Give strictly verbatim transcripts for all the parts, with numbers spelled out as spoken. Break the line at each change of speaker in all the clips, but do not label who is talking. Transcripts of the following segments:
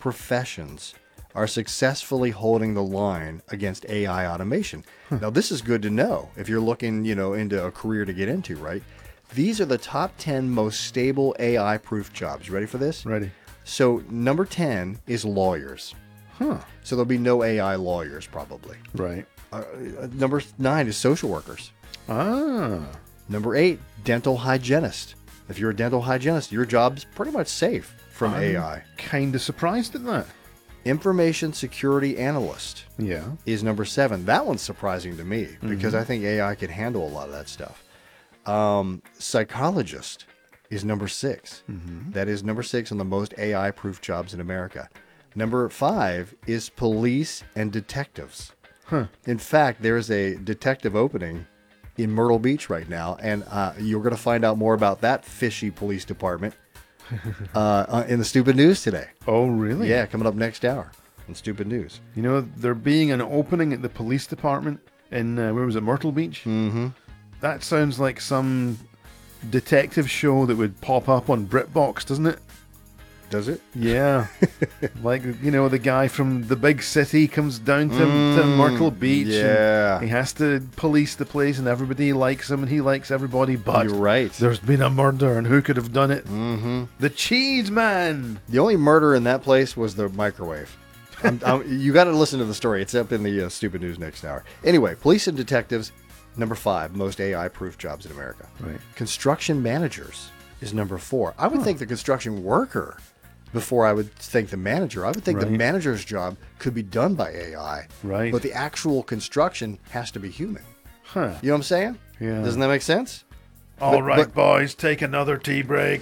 professions are successfully holding the line against A I automation. Huh. Now, this is good to know if you're looking, you know, into a career to get into, right? These are the top ten most stable A I-proof jobs. You ready for this?
Ready.
So number ten is lawyers.
Huh.
So there'll be no A I lawyers probably.
Right.
Uh, number nine is social workers.
Ah.
Number eight, dental hygienist. If you're a dental hygienist, your job's pretty much safe from
I'm
A I.
Kind of surprised at that.
Information security analyst
Yeah.
is number seven. That one's surprising to me because mm-hmm. I think A I could handle a lot of that stuff. Um, psychologist is number six. Mm-hmm. That is number six on the most A I-proof jobs in America. Number five is police and detectives.
Huh.
In fact, there's a detective opening in Myrtle Beach right now, and uh, you're going to find out more about that fishy police department uh, uh, in the Stupid News today.
Oh, really?
Yeah, coming up next hour in Stupid News.
You know, there being an opening at the police department in, uh, where was it, Myrtle Beach?
Mm-hmm.
That sounds like some detective show that would pop up on BritBox, doesn't it?
Does it?
Yeah. Like, you know, the guy from the big city comes down to, mm, to Myrtle Beach.
Yeah.
And he has to police the place, and everybody likes him, and he likes everybody. But
you're right.
There's been a murder, and who could have done it?
Mm-hmm.
The Cheese Man.
The only murder in that place was the microwave. I'm, I'm, you got to listen to the story. It's up in the uh, Stupid News next hour. Anyway, police and detectives, number five, most A I-proof jobs in America.
Right. Construction
managers is number four. I would
huh.
think the construction worker before I would think the manager. I would think
right.
the manager's job could be done by A I.
Right.
But the actual construction has to be human.
Huh.
You know what I'm saying?
Yeah.
Doesn't that make sense?
All
but,
right,
but,
boys, take another tea break.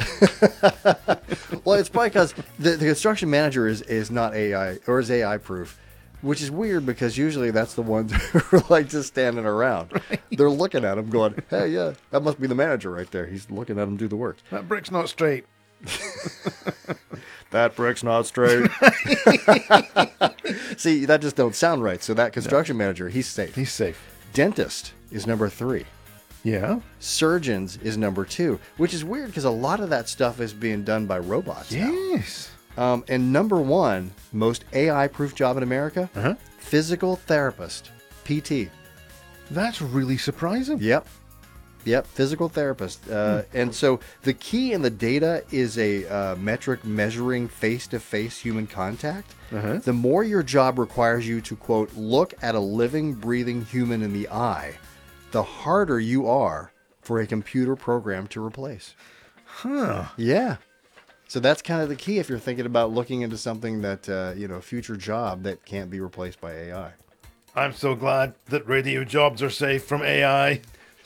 Well, it's probably because the, the construction manager is, is not A I or is A I proof, which is weird because usually that's the ones who are like just standing around. Right. They're looking at him going, hey, yeah, that must be the manager right there. He's looking at him do the work.
That brick's not straight.
That brick's not straight. See, that just don't sound right. So that construction no. manager, he's safe.
He's safe.
Dentist is number three.
Yeah.
Surgeons is number two, which is weird because a lot of that stuff is being done by robots
yes.
now. Um, and number one, most A I-proof job in America,
uh-huh.
physical therapist, P T.
That's really surprising.
Yep. Yep, physical therapist. Uh, hmm. And so the key in the data is a uh, metric measuring face-to-face human contact.
Uh-huh.
The more your job requires you to, quote, look at a living, breathing human in the eye, the harder you are for a computer program to replace.
Huh.
Yeah. So that's kind of the key if you're thinking about looking into something that, uh, you know, a future job that can't be replaced by A I.
I'm so glad that radio jobs are safe from A I.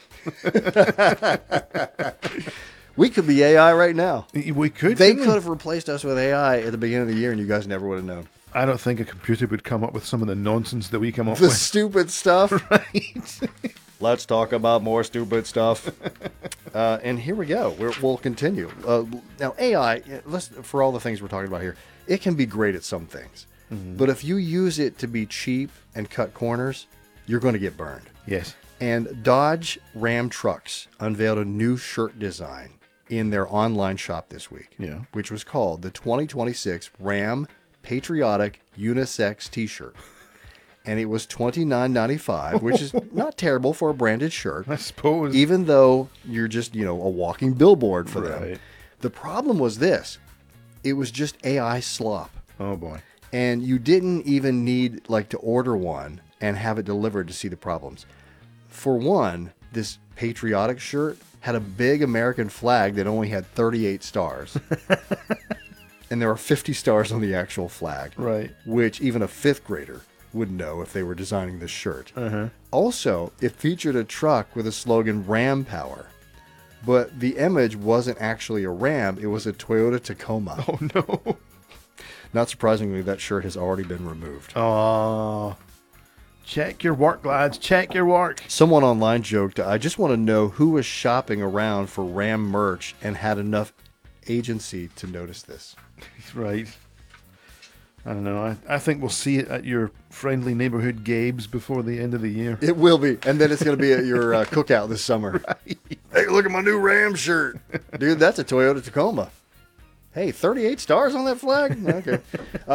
We could be A I right now.
We could.
They could have replaced us with A I at the beginning of the year, and you guys never would have known.
I don't think a computer would come up with some of the nonsense that we come up
the
with.
The stupid stuff.
Right.
Let's talk about more stupid stuff. Uh, and here we go. We're, we'll continue. Uh, now, A I, let's, for all the things we're talking about here, it can be great at some things. Mm-hmm. But if you use it to be cheap and cut corners, you're going to get burned.
Yes.
And Dodge Ram Trucks unveiled a new shirt design in their online shop this week,
yeah.
which was called the twenty twenty-six Ram Patriotic Unisex T-shirt. And it was twenty-nine ninety-five, which is not terrible for a branded shirt.
I suppose.
Even though you're just, you know, a walking billboard for
right.
them. The problem was this. It was just A I slop.
Oh, boy.
And you didn't even need, like, to order one and have it delivered to see the problems. For one, this patriotic shirt had a big American flag that only had thirty-eight stars. And there are fifty stars on the actual flag.
Right.
Which even a fifth grader would know if they were designing this shirt.
Uh-huh.
Also, it featured a truck with a slogan Ram Power. But the image wasn't actually a Ram, it was a Toyota Tacoma.
Oh, no.
Not surprisingly, that shirt has already been removed.
Oh. Check your work, lads. Check your work.
Someone online joked, I just want to know who was shopping around for Ram merch and had enough agency to notice this.
Right. I don't know. I, I think we'll see it at your friendly neighborhood Gabe's before the end of the year.
It will be. And then it's going to be at your uh, cookout this summer.
Right.
Hey, look at my new Ram shirt. Dude, that's a Toyota Tacoma. Hey, thirty-eight stars on that flag? Okay.